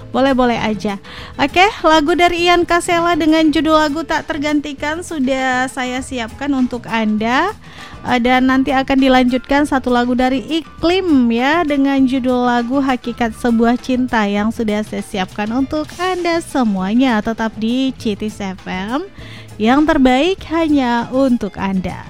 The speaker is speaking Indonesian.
Boleh-boleh aja. Oke, lagu dari Ian Kasela dengan judul lagu Tak Tergantikan sudah saya siapkan untuk Anda. Dan nanti akan dilanjutkan satu lagu dari Iklim ya, dengan judul lagu Hakikat Sebuah Cinta yang sudah saya siapkan untuk Anda semuanya. Tetap di Cities FM, yang terbaik hanya untuk Anda.